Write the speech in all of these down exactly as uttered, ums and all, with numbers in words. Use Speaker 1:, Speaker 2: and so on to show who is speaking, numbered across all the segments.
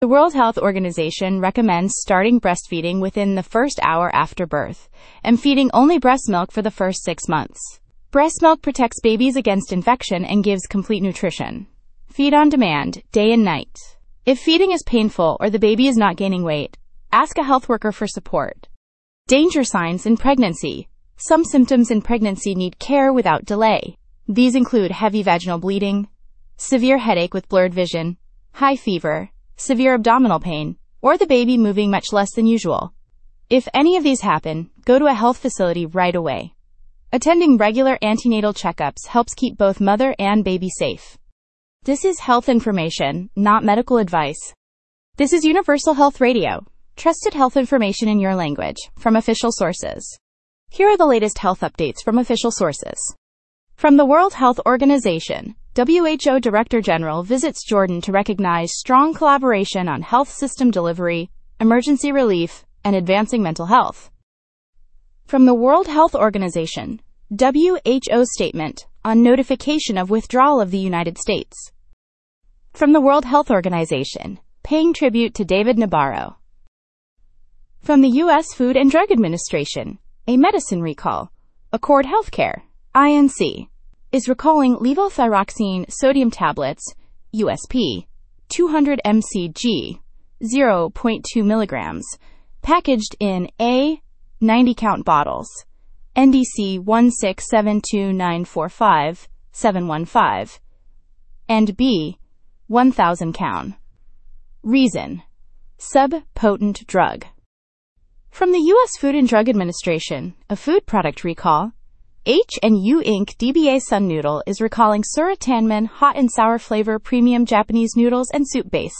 Speaker 1: The World Health Organization recommends starting breastfeeding within the first hour after birth and feeding only breast milk for the first six months. Breast milk protects babies against infection and gives complete nutrition. Feed on demand, day and night. If feeding is painful or the baby is not gaining weight, ask a health worker for support. Danger signs in pregnancy. Some symptoms in pregnancy need care without delay. These include heavy vaginal bleeding, severe headache with blurred vision, high fever, severe abdominal pain, or the baby moving much less than usual. If any of these happen, go to a health facility right away. Attending regular antenatal checkups helps keep both mother and baby safe. This is health information, not medical advice. This is Universal Health Radio, trusted health information in your language, from official sources. Here are the latest health updates from official sources. From the World Health Organization, W H O Director General visits Jordan to recognize strong collaboration on health system delivery, emergency relief, and advancing mental health. From the World Health Organization, W H O statement on notification of withdrawal of the United States. From the World Health Organization, paying tribute to David Nabarro. From the U S Food and Drug Administration, a medicine recall. Accord Healthcare, I N C, is recalling levothyroxine sodium tablets, U S P, two hundred milligrams, zero point two milligrams, packaged in A, ninety count bottles, N D C one six seven two nine four five seven one five, and B, one thousand count. Reason: subpotent drug. From the U S Food and Drug Administration, a food product recall. H and U Incorporated. D B A Sun Noodle is recalling Suratanmen hot and sour flavor premium Japanese noodles and soup base.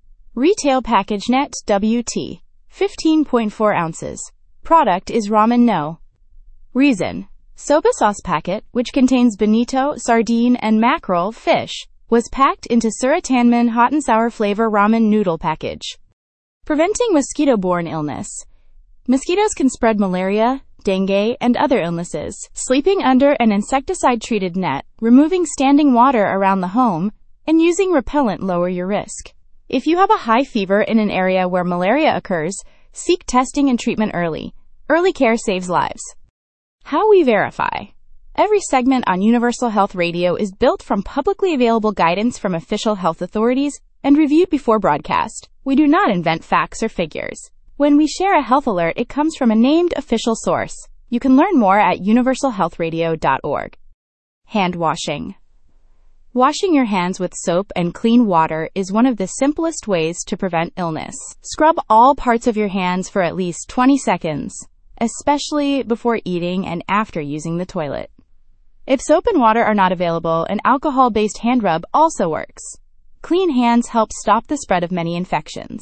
Speaker 1: Retail package net W T, fifteen point four ounces. Product is ramen no. Reason: soba sauce packet, which contains bonito, sardine, and mackerel fish, was packed into Suratanmen hot and sour flavor ramen noodle package. Preventing mosquito-borne illness. Mosquitoes can spread malaria, dengue, and other illnesses. Sleeping under an insecticide-treated net, removing standing water around the home, and using repellent lower your risk. If you have a high fever in an area where malaria occurs, seek testing and treatment early. Early care saves lives. How we verify. Every segment on Universal Health Radio is built from publicly available guidance from official health authorities and reviewed before broadcast. We do not invent facts or figures. When we share a health alert, it comes from a named official source. You can learn more at universal health radio dot org. Hand washing. Washing your hands with soap and clean water is one of the simplest ways to prevent illness. Scrub all parts of your hands for at least twenty seconds, especially before eating and after using the toilet. If soap and water are not available, an alcohol-based hand rub also works. Clean hands help stop the spread of many infections.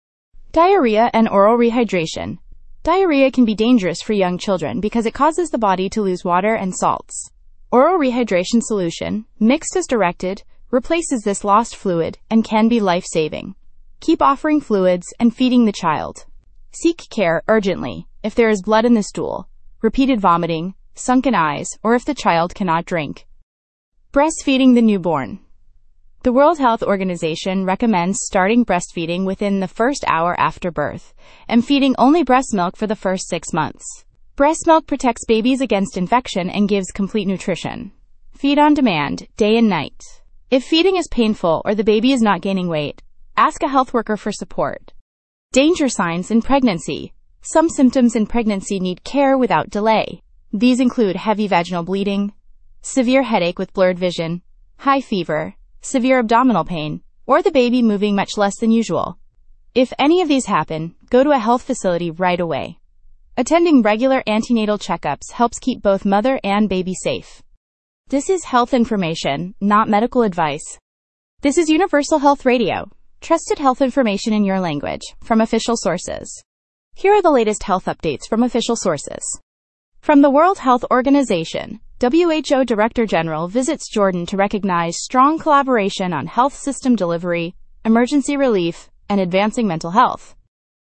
Speaker 1: Diarrhea and oral rehydration. Diarrhea can be dangerous for young children because it causes the body to lose water and salts. Oral rehydration solution, mixed as directed, replaces this lost fluid and can be life-saving. Keep offering fluids and feeding the child. Seek care urgently if there is blood in the stool, repeated vomiting, sunken eyes, or if the child cannot drink. Breastfeeding the newborn. The World Health Organization recommends starting breastfeeding within the first hour after birth and feeding only breast milk for the first six months. Breast milk protects babies against infection and gives complete nutrition. Feed on demand, day and night. If feeding is painful or the baby is not gaining weight, ask a health worker for support. Danger signs in pregnancy. Some symptoms in pregnancy need care without delay. These include heavy vaginal bleeding, severe headache with blurred vision, high fever, severe abdominal pain, or the baby moving much less than usual. If any of these happen, go to a health facility right away. Attending regular antenatal checkups helps keep both mother and baby safe. This is health information, not medical advice. This is Universal Health Radio, trusted health information in your language, from official sources. Here are the latest health updates from official sources. From the World Health Organization, W H O Director General visits Jordan to recognize strong collaboration on health system delivery, emergency relief, and advancing mental health.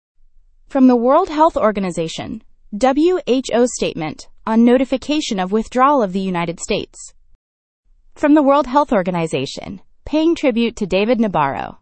Speaker 1: From the World Health Organization, W H O statement on notification of withdrawal of the United States. From the World Health Organization, paying tribute to David Nabarro.